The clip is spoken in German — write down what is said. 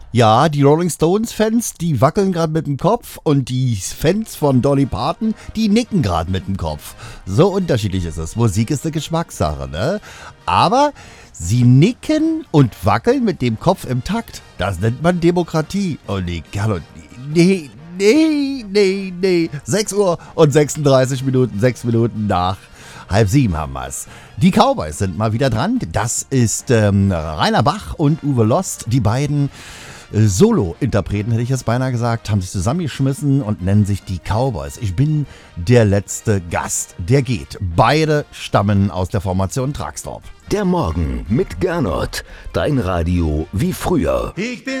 Ja, die Rolling Stones-Fans, die wackeln gerade mit dem Kopf und die Fans von Dolly Parton, die nicken gerade mit dem Kopf. So unterschiedlich ist es. Musik ist eine Geschmackssache, ne? Aber sie nicken und wackeln mit dem Kopf im Takt. Das nennt man Demokratie. Oh nee, Carlo, nee. 6 Uhr und 36 Minuten, 6 Minuten nach 6:30 haben wir's. Die Cowboys sind mal wieder dran. Das ist Rainer Bach und Uwe Lost. Die beiden Solo-Interpreten, hätte ich jetzt beinahe gesagt, haben sich zusammengeschmissen und nennen sich die Cowboys. Ich bin der letzte Gast. Der geht. Beide stammen aus der Formation Traxtorp. Der Morgen mit Gernot. Dein Radio wie früher.